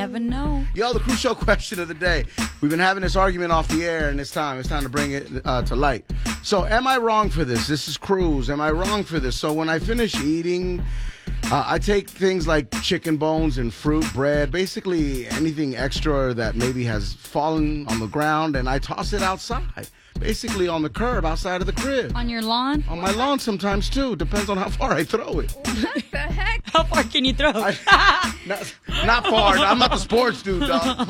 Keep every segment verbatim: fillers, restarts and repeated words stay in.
never know. Yo, the Cruz Show question of the day. We've been having this argument off the air, and it's time. It's time to bring it uh, to light. So, am I wrong for this? This is Cruz. Am I wrong for this? So, when I finish eating, uh, I take things like chicken bones and fruit, bread, basically anything extra that maybe has fallen on the ground, and I toss it outside. Basically on the curb outside of the crib. On your lawn? On my lawn sometimes, too. Depends on how far I throw it. What the heck? How far can you throw? I, not, not far. I'm not the sports dude, dog.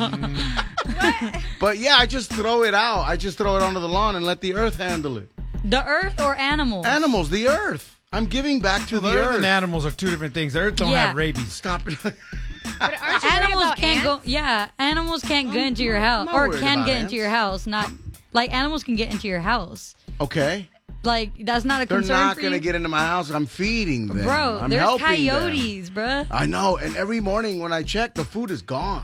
What? But yeah, I just throw it out. I just throw it onto the lawn and let the earth handle it. The earth or animals? Animals, the earth. I'm giving back to the The earth earth. and animals are two different things. The earth don't Yeah. have rabies. Stop it. But aren't you worried Animals about can't ants? go. Yeah, animals can't get into your I'm house, not or worried can about get ants. into your house. Not like animals can get into your house. Okay. Like that's not a They're concern not for going to you, get into my house. I'm feeding them. bro. I'm There's helping them. coyotes, bruh. I know. And every morning when I check, the food is gone.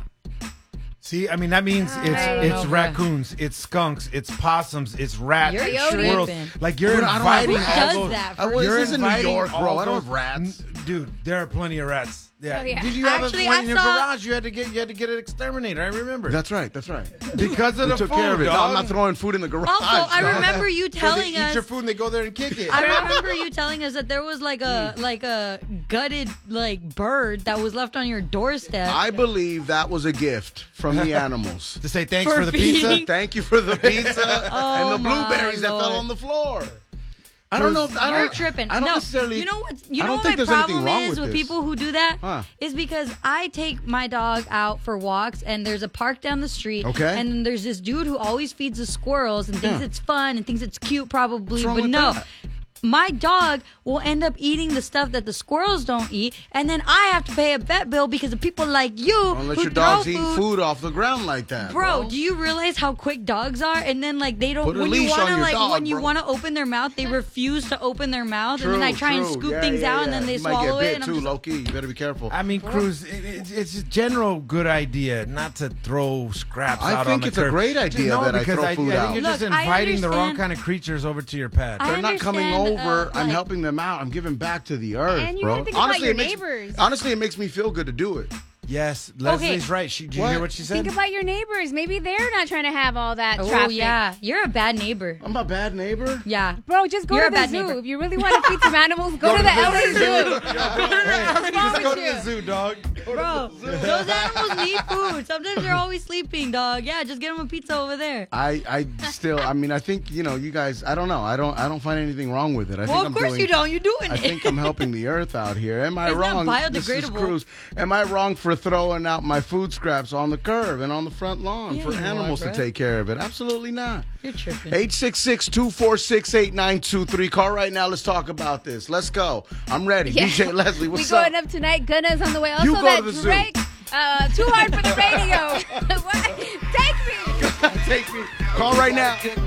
See, I mean, that means it's don't it's know, bruh. raccoons, it's skunks, it's possums, it's rats, You're it's squirrels. tripping. Like, you're Dude, I don't have inviting rats. all Who does those. that? I was- You're this is in New inviting York, bro. all I don't those- have rats. N- Dude, there are plenty of rats. Yeah. Oh, yeah. Did you have Actually, a one I in your saw- garage? You had to get you had to get an exterminator. I remember. That's right. That's right. because of We the took food, care of it. No, dog. I'm not throwing food in the garage. Also, I dog. remember you So they telling eat us. your food and they go there and kick it. I remember you telling us that there was like a like a gutted like bird that was left on your doorstep. I believe that was a gift from the animals. to say thanks For for, the feeding- pizza. Thank you for the pizza Oh, and the my blueberries that Lord. fell on the floor. I don't know. If, I You're don't, tripping. I don't no, necessarily. You know what? You I know don't what think my there's anything problem wrong is with with this. people who do that Huh. is because I take my dog out for walks and there's a park down the street. Okay. And then there's this dude who always feeds the squirrels and thinks Yeah. it's fun and thinks it's cute probably, What's wrong but with no. that? My dog will end up eating the stuff that the squirrels don't eat, and then I have to pay a vet bill because of people like you Unless who your dog's throw eating food off the ground like that, Bro, bro. do you realize how quick dogs are? And then like they don't Put a when you leash want on to your like dog, when you bro. want to open their mouth, they refuse to open their mouth, True, and then I try and true. scoop Yeah, things yeah, out, yeah. and then they you swallow might get it. bit And too, I'm just, low key. You better be careful. I mean, Cruz, it, it, it's just general good idea not to throw scraps I out think on the it's a curb. great idea no, that I because throw I, food I out. think you're just Look, I inviting the wrong understand- kind of creatures over to your pad. I They're not coming understand, over. uh, I'm like- helping them out. I'm giving back to the earth, And you bro. gotta think about honestly, your it makes, neighbors. honestly, it makes me feel good to do it. Yes, Leslie's right. She, did you What? hear what she said? Think about your neighbors. Maybe they're not trying to have all that oh traffic. yeah, you're a bad neighbor. I'm a bad neighbor. Yeah, Bro, just go You're to a the bad zoo. neighbor. If you really want to feed some animals, go, to the L A Zoo. Hey, just go to you? the zoo, dog. bro, those animals need food. Sometimes they're always sleeping, dog. Yeah, just get them a pizza over there. I, I still, I mean, I think you know, you guys. I don't know. I don't, I don't find anything wrong with it. I Well, think of I'm course doing, you don't. You're doing I it. think I'm helping the earth out here. Am I It's not wrong? This is biodegradable. Cruz. Am I wrong for throwing out my food scraps on the curb and on the front lawn Yeah, for you are, animals to bruh. take care of it? Absolutely not. You're tripping. eight six six, two four six, eight nine two three. Call right now. Let's talk about this. Let's go. I'm ready. Yeah. D J Leslie, what's we up? going up tonight. Gunna's on the way. Also, You go that to the zoo. Drake, uh, too hard for the radio. What? Take me. Take me. Call right now.